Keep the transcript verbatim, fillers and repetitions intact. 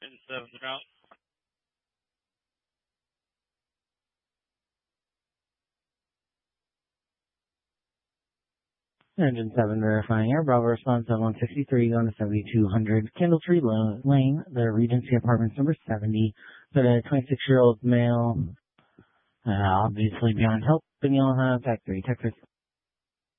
And seven route. Engine seven verifying air. Bravo response at one sixty-three going to seventy-two hundred Candletree Lane, the Regency Apartments number seventy. So the twenty-six-year-old male, uh, obviously beyond help, and you'll have factory Texas.